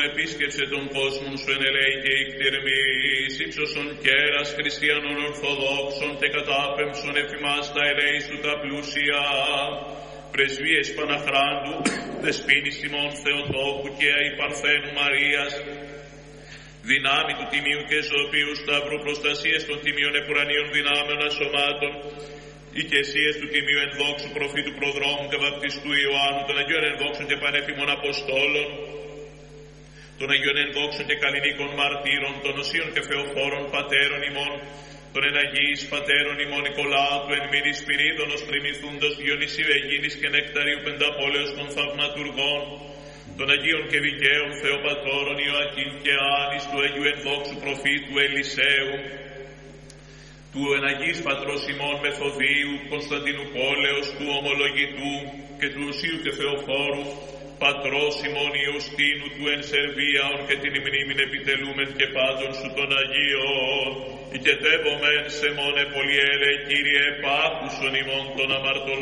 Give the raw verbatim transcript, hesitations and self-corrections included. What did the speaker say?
επίσκεψε τον κόσμο σου εν ελέη και ικτηρμής, ύψωσον κέρας χριστιανών ορθοδόξων και κατάπεμψον εφημάς τα ελέη σου τα πλούσια. Πρεσβείες Παναχράντου, δεσπίνης ημών Θεοτόκου και αϊπαρθένου Μαρίας, δυνάμει του Τιμίου και Ζωοποιού Σταύρου, προστασίες των Τιμίων Επουρανίων δυνάμεων ασωμάτων, οικεσίες του Τιμίου ενδόξου προφήτου προδρόμου και βαπτιστού Ιωάννου, των Αγίων ενδόξων και πανέφημων Αποστόλων, των Αγίων ενδόξων και καλλινίκων μαρτύρων, των οσίων και θεοφόρων πατέρων ημών, των εναγίης πατέρων ημών Νικολάου του εν μύρη Σπυρίδωνος πριμηθούντος Διονυσίου Αιγίνης και Νεκταρίου Πενταπόλεως των θαυματουργών, των Αγίων και Δικαίων Θεοπατώρων Ιωακήμ και Άνης, του Αγίου ενδόξου προφήτου Ελισαίου, του εναγίης πατρός ημών Μεθοδίου, Κωνσταντίνου Πόλεως, του Ομολογητού και του Ουσίου και Θεοφόρου, πατρός ημών Ιουστίνου, του εν Σερβίαων και την μνήμην επιτελούμεν και πάντων σου των Αγίων, οικετεύομεν σε μόνε πολυέλε, Κύριε, πάκουσον ημών των αμαρτωλών.